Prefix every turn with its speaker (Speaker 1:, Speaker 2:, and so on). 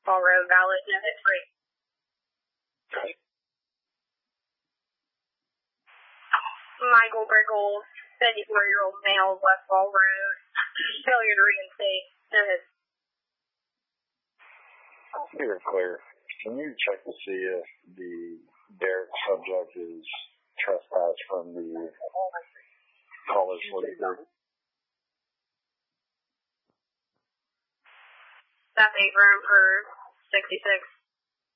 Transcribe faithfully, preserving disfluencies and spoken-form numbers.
Speaker 1: Westfall Road, valid, no history.
Speaker 2: Okay.
Speaker 1: Michael Brickles, seventy-four-year-old male, Westfall Road, failure to reinstate, no history.
Speaker 2: You're clear. Can you check to see if the Derek subject is trespassed from the College forty-four?
Speaker 1: That's eight room for sixty-six.